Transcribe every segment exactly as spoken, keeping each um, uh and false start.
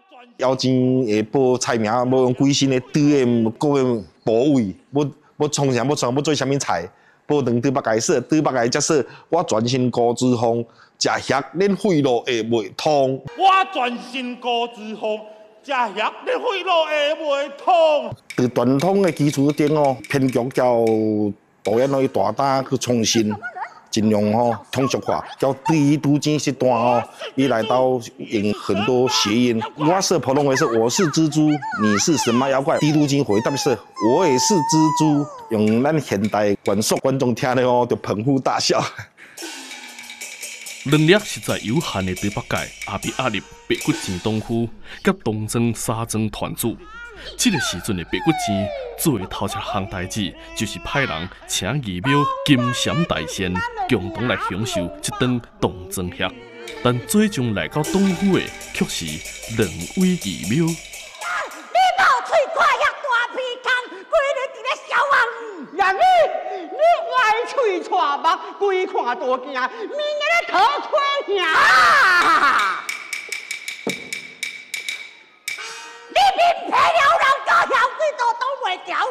要钱会报菜名，要用几身的猪的各个部位，要要创啥，要创要做啥物菜，报两猪八戒说，猪八戒才说，我全身高脂肪，食遐恁肺癆会袂痛。 我全身高脂肪，食遐恁肺癆会袂痛。 在传统的基础顶哦，偏剧叫导演可以大胆去创新。 尽量吼通俗化，叫第一督金是段哦，一来到引很多谐音。我是普通话是我是蜘蛛，你是什么妖怪？第一督金回答是我也是蜘蛛，用咱现代观众观众听了哦，就捧腹大笑。 能力实在有限的猪八戒，也被压入白骨精东夫甲东庄沙庄团主。 这个时阵的白骨精做的头一项代志，就是派人请义庙金蝉大仙共同来享受这顿东庄宴。但最终来到东府的，却是两位义庙。 你无喙看遐大鼻孔，规日伫咧笑我。 然你你爱喙带目，规看大镜，明日咧讨亏呀！ 你面皮了人高晓几多都袂调。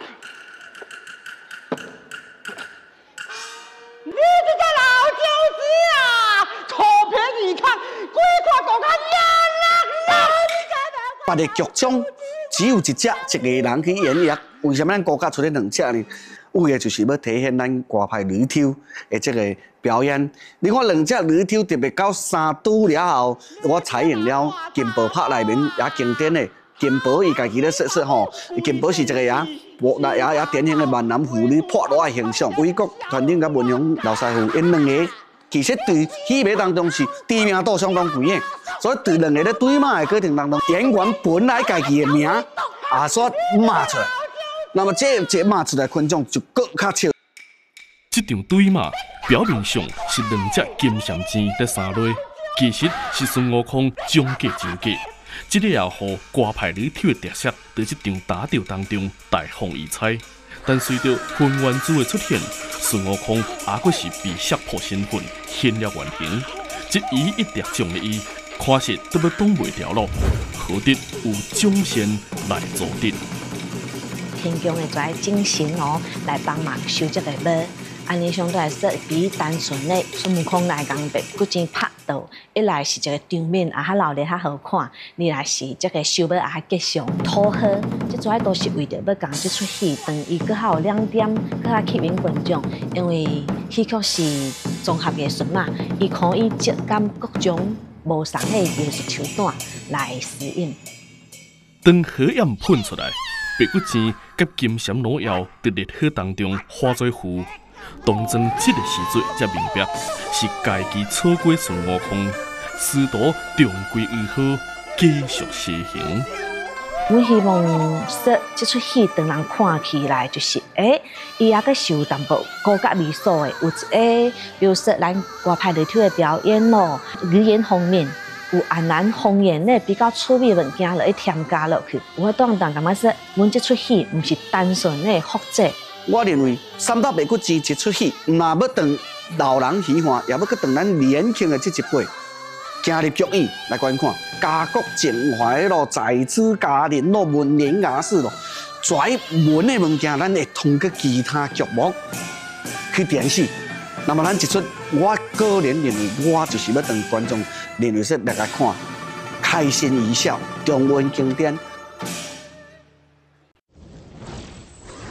你这个老九子啊，臭皮二康，规看大家压力啦！ 八个剧种只有一只一个人去演绎，为什么咱国家出了两只呢？为的就是要体现咱歌派女抽的这个表演。你看两只女抽特别到三拄了后，我采用了金宝拍内面也经典的。 金宝伊家己咧说说吼，金宝是一个也无也也也典型的闽南妇女破落的形象。伟国团长甲文雄老师傅因两个，其实对戏码当中是知名度相当贵的，所以对两个咧对骂的过程当中，演员本来家己的名也煞骂出来，那么这这骂出来，观众就更较笑。 这场对骂表面上是两只金蝉精在相落，其实是孙悟空将计就计。 这个也予歌派女跳的特色，在这场打斗当中大放异彩。但随着混元珠的出现，孙悟空也佫是被胁迫身份现了原形。这伊一直将的伊，看实都要挡袂牢咯。何得有掌声来助阵？ 天宫的跩精神哦，来帮忙收这个魔。安尼相对来说比单纯的孙悟空来讲白骨精拍斗，一来是一个场面啊较热闹较好看，二来是这个收尾啊较吉祥讨好。这主要都是为着要讲这出戏，等伊更较有亮点，更较吸引观众。因为戏曲是综合艺术嘛，伊可以接感各种无同的艺术手段来适应。 当火焰喷出来，白骨精甲金蝉老妖在烈火当中化作糊。 东庄这个时阵才明白，是家己错过孙悟空，师徒重归于好，继续西行。 我希望说，这出戏让人看起来就是，诶，伊也个是有淡薄高级美术的，有一个，比如说咱歌派里头的表演咯，语言方面有闽南方言咧比较趣味物件落去添加落去。我当当感觉说，阮这出戏唔是单纯的复制。 我认为三打白骨精一出戏，若要当老人喜欢，也要去当咱年轻的这一辈，行入剧院来观看，家国情怀咯，在此家庭咯，文言雅士咯，跩文的物件，咱会通过其他剧目去诠释。那么咱一出，我个人认为，我就是要当观众认为说来来看，开心一笑，中文经典。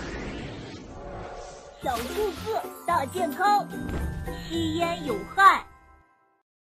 小兔子大健康，吸烟有害。